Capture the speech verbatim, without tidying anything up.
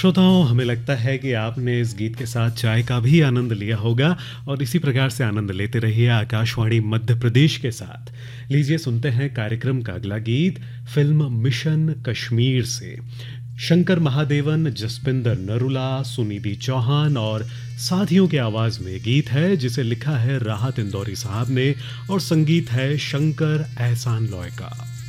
श्रोताओं, हमें लगता है कि आपने इस गीत के साथ चाय का भी आनंद लिया होगा और इसी प्रकार से आनंद लेते रहिए आकाशवाणी मध्य प्रदेश के साथ। लीजिए सुनते हैं कार्यक्रम का अगला गीत फिल्म मिशन कश्मीर से। शंकर महादेवन, जसपिंदर नरूला, सुनिधि चौहान और साथियों की आवाज में गीत है जिसे लिखा है राहत इंदौरी साहब ने और संगीत है शंकर एहसान लॉय का।